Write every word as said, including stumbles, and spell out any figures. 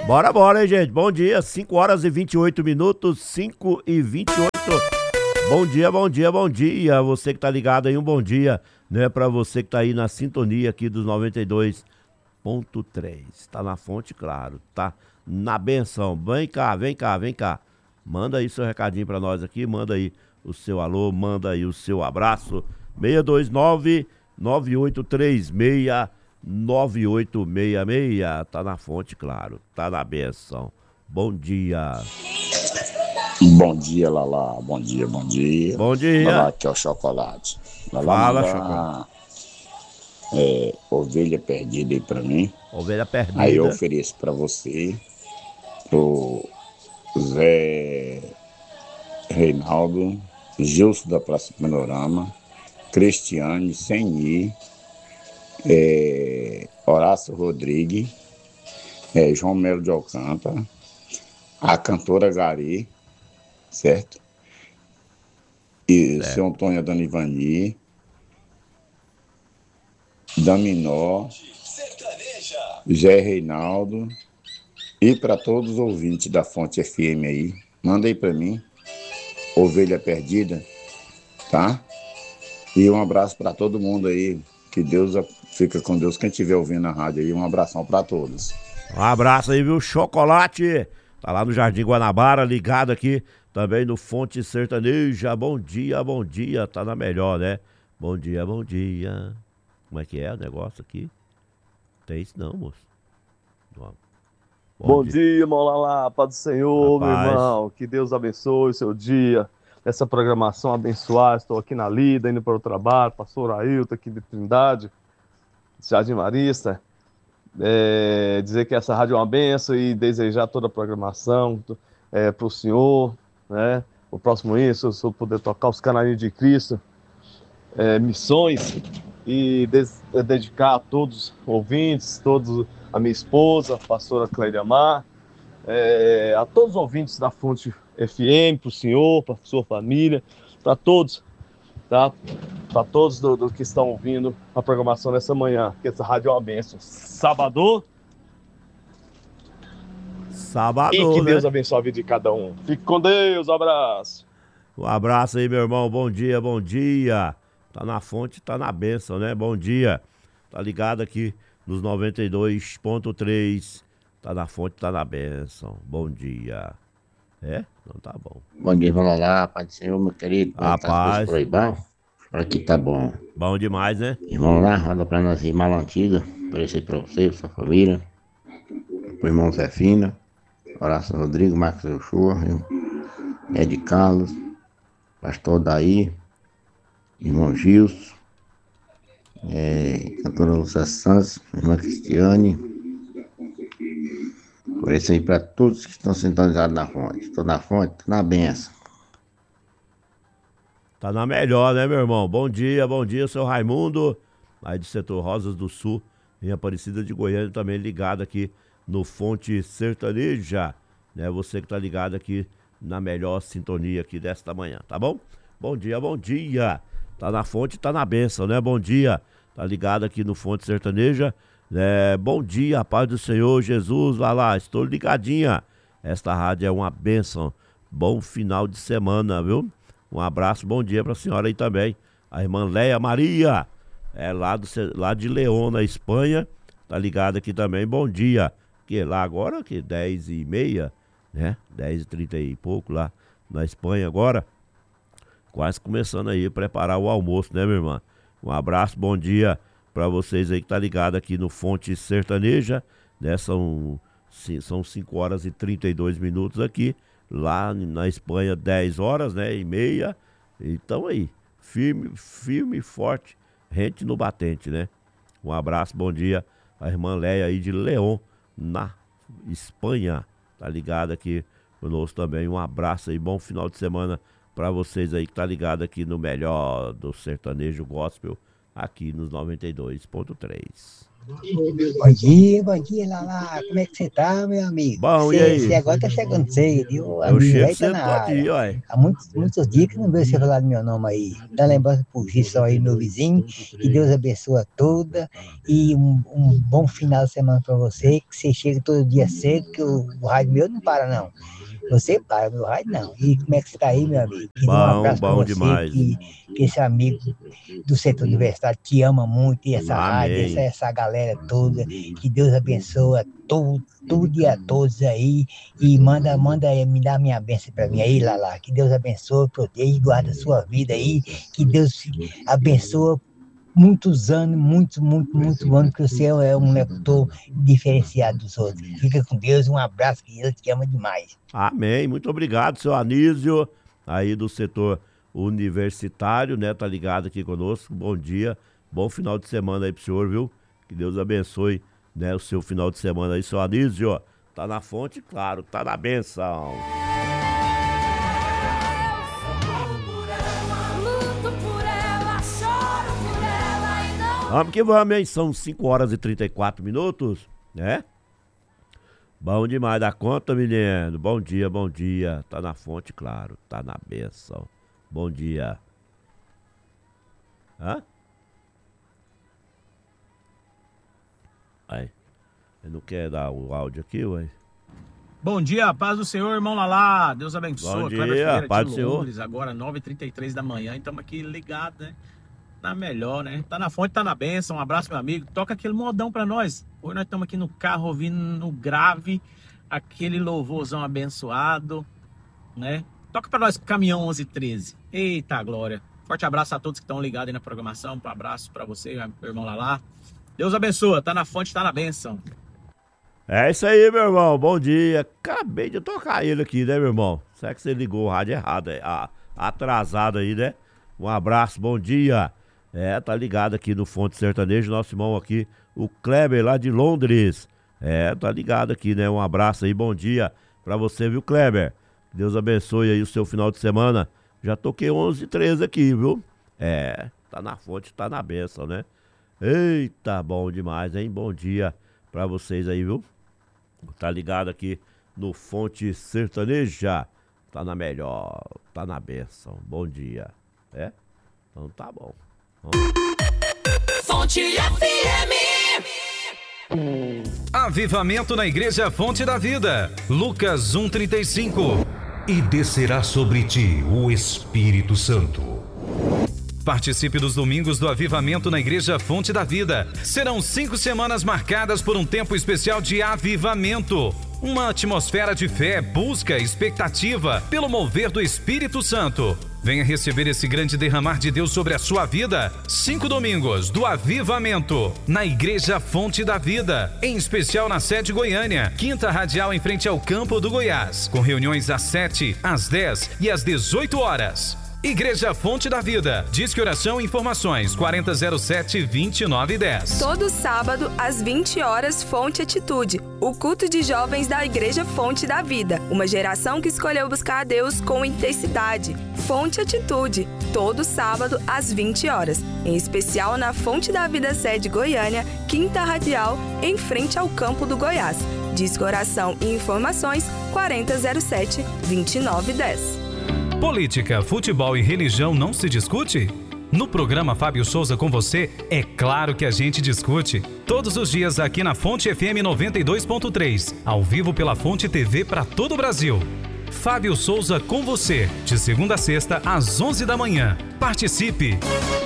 Bora, bora, hein, gente? Bom dia, cinco horas e vinte e oito minutos, cinco e vinte e oito. Bom dia, bom dia, bom dia. Você que tá ligado aí, um bom dia, né? Pra você que tá aí na sintonia aqui dos noventa e dois ponto três. Tá na fonte, claro, tá na benção. Vem cá, vem cá, vem cá. Manda aí seu recadinho pra nós aqui, manda aí o seu alô, manda aí o seu abraço. seis dois nove, nove oito três seis, nove oito seis seis. Tá na fonte, claro, tá na benção. Bom dia. Bom dia, Lala. Bom dia, bom dia. Bom dia. Lala, aqui é o Chocolate. Lala, Fala, manda, Chocolate. É, ovelha perdida aí pra mim. Ovelha perdida. Aí eu ofereço pra você, pro Zé Reinaldo, Gilson da Praça Panorama, Cristiane, Senni, é, Horácio Rodrigues, é, João Melo de Alcântara, a cantora Gari, certo? E Certo. seu Antônio Danivani, Daminó, Zé Reinaldo, e para todos os ouvintes da Fonte F M aí, manda aí para mim, Ovelha Perdida, tá? E um abraço para todo mundo aí, que Deus fica com Deus, quem estiver ouvindo na rádio aí, um abração para todos. Um abraço aí, viu? Chocolate. Tá lá no Jardim Guanabara, ligado aqui também no Fonte Sertaneja. Bom dia, bom dia. Tá na melhor, né? Bom dia, bom dia. Como é que é o negócio aqui? Tem isso não, moço. Bom, bom dia, dia Molalá. Paz do Senhor, Rapaz. meu irmão. Que Deus abençoe o seu dia. Essa programação abençoada. Estou aqui na lida, indo para o trabalho. Pastor Ailton aqui de Trindade, Jardim Marista. É, dizer que essa rádio é uma benção e desejar toda a programação é, para o senhor, né? O próximo isso, o senhor poder tocar os canarinhos de Cristo, é, missões, e des, é, dedicar a todos os ouvintes, todos, a minha esposa, a pastora Clélia Mar, é, a todos os ouvintes da Fonte F M, para o senhor, para a sua família, para todos, tá? Para todos do, do que estão ouvindo a programação nessa manhã, que essa rádio é uma bênção. Sábado. Sábado, E que né? Deus abençoe a vida de cada um. Fique com Deus, um abraço. Um abraço aí, meu irmão. Bom dia, bom dia. Tá na fonte, tá na benção, né? Bom dia. Tá ligado aqui nos noventa e dois ponto três. Tá na fonte, tá na benção. Bom dia. É? Não tá bom. Bom dia, vamos lá, Pai do Senhor, meu querido. A paz. Por aí, bom? Aqui tá bom. Bom demais, né? E vamos lá, roda pra nós aí, Mala Antiga. Oferecer pra você, pra sua família. Pro irmão Zé Fina, Horácio Rodrigo, Marcos Euchua, Ed Carlos, Pastor Daí, irmão Gilson, é, cantora Lúcia Santos, irmã Cristiane. Por isso aí para todos que estão sintonizados na fonte. Estou na fonte, tô na benção. Tá na melhor, né, meu irmão? Bom dia, bom dia, seu Raimundo. Aí do setor Rosas do Sul, em Aparecida de Goiânia, também ligado aqui no Fonte Sertaneja. Né? Você que tá ligado aqui na melhor sintonia aqui desta manhã, tá bom? Bom dia, bom dia. Tá na fonte, tá na benção, né? Bom dia. Tá ligado aqui no Fonte Sertaneja. É, bom dia, paz do Senhor Jesus, vai lá, estou ligadinha. Esta rádio é uma bênção. Bom final de semana, viu? Um abraço, bom dia pra senhora aí também. A irmã Leia Maria, é lá, do, lá de León, na Espanha, tá ligada aqui também, bom dia. Que lá agora, que dez e meia, né? dez e trinta e pouco lá na Espanha agora. Quase começando aí a preparar o almoço, né, minha irmã? Um abraço, bom dia para vocês aí que tá ligado aqui no Fonte Sertaneja, né? São, são cinco horas e trinta e dois minutos aqui, lá na Espanha dez horas, né, e meia. Então aí, firme, firme e forte, rente no batente, né? Um abraço, bom dia, a irmã Leia aí de León, na Espanha, tá ligado aqui conosco também. Um abraço aí, bom final de semana para vocês aí que tá ligado aqui no melhor do sertanejo gospel, aqui nos noventa e dois ponto três. Bom dia, bom dia, Lala. Como é que você tá, meu amigo? Bom, cê, e aí? Você agora tá chegando cedo, viu? Eu Amigo, chego aí tá cedo na todo área. dia, ué. Há muitos, muitos dias que não vejo você falar do meu nome aí. Dá lembrança pro Gissó aí, meu vizinho. Que Deus abençoe a toda. E um, um bom final de semana pra você. Que você chegue todo dia cedo, que o, o rádio meu não para, não. Você para, meu rádio não. E como é que você tá aí, meu amigo? Queria um Bom, abraço pra bom você, demais. que, que esse amigo do setor universitário te ama muito, e essa rádio, essa, Amém. essa galera toda. Que Deus abençoe a tudo, tudo e a todos aí. E manda, manda eh, me dar minha bênção pra mim aí, Lala. Que Deus abençoe, proteja e guarda a sua vida aí. Que Deus abençoe muitos anos, muitos, muito, muito anos, que você é um leitor diferenciado dos outros. Fica com Deus, um abraço, que Deus te ama demais. Amém. Muito obrigado, seu Anísio, aí do setor universitário, né? Tá ligado aqui conosco. Bom dia, bom final de semana aí pro senhor, viu? Que Deus abençoe, né, o seu final de semana aí, seu Anísio. Tá na fonte, claro, tá na benção. Vamos que vamos, hein? São cinco horas e trinta e quatro minutos, né? Bom demais da conta, menino. Bom dia, bom dia. Tá na fonte, claro. Tá na benção. Bom dia. Hã? Aí. Ele não quer dar o áudio aqui, ué? Bom dia, paz do Senhor, irmão Lalá. Deus abençoe. Bom Kleber dia, Ferreira paz de do Senhor. Londres, agora nove e trinta e três da manhã. E estamos aqui ligados, né? Na melhor, né? Tá na fonte, tá na benção. Um abraço, meu amigo. Toca aquele modão pra nós. Hoje nós estamos aqui no carro ouvindo no grave aquele louvorzão abençoado, né? Toca pra nós, Caminhão onze treze. Eita, glória. Forte abraço a todos que estão ligados aí na programação. Um abraço pra você, meu irmão Lalá. Deus abençoe. Tá na fonte, tá na benção. É isso aí, meu irmão. Bom dia. Acabei de tocar ele aqui, né, meu irmão? Será que você ligou o rádio errado? É, ah, atrasado aí, né? Um abraço, bom dia. É, tá ligado aqui no Fonte Sertanejo, nosso irmão aqui, o Kleber lá de Londres. É, tá ligado aqui, né? Um abraço aí, bom dia pra você, viu, Kleber? Deus abençoe aí o seu final de semana. Já toquei onze e treze aqui, viu? É, tá na fonte, tá na benção, né? Eita, bom demais, hein? Bom dia pra vocês aí, viu? Tá ligado aqui no Fonte Sertaneja. Tá na melhor, tá na benção. Bom dia. É? Então tá bom. Fonte F M. Avivamento na Igreja Fonte da Vida. Lucas um, trinta e cinco. E descerá sobre ti o Espírito Santo. Participe dos domingos do Avivamento na Igreja Fonte da Vida. Serão cinco semanas marcadas por um tempo especial de avivamento. Uma atmosfera de fé, busca, expectativa pelo mover do Espírito Santo. Venha receber esse grande derramar de Deus sobre a sua vida. Cinco domingos do Avivamento na Igreja Fonte da Vida, em especial na sede Goiânia, Quinta Radial em frente ao Campo do Goiás, com reuniões às sete, às dez e às dezoito horas. Igreja Fonte da Vida. Disque Oração e Informações quarenta zero sete, vinte e nove dez. Todo sábado, às vinte horas, Fonte Atitude. O culto de jovens da Igreja Fonte da Vida. Uma geração que escolheu buscar a Deus com intensidade. Fonte Atitude. Todo sábado, às vinte horas. Em especial na Fonte da Vida sede Goiânia, Quinta Radial, em frente ao Campo do Goiás. Disque Oração e Informações quarenta zero sete, vinte e nove dez. Política, futebol e religião não se discute? No programa Fábio Souza com você, é claro que a gente discute. Todos os dias aqui na Fonte F M noventa e dois ponto três, ao vivo pela Fonte T V para todo o Brasil. Fábio Souza com você, de segunda a sexta às onze da manhã. Participe!